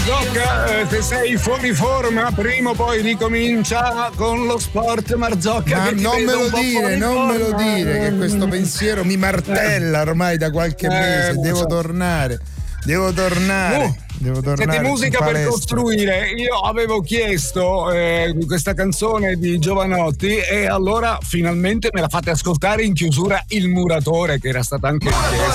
Marzocca, se sei fuori forma, prima o poi ricomincia con lo sport, Marzocca. Ma non me lo dire, che questo pensiero mi martella ormai da qualche mese. Devo tornare. Senti, musica per costruire. Io avevo chiesto questa canzone di Jovanotti e allora finalmente me la fate ascoltare in chiusura Il Muratore, che era stata anche chiesta.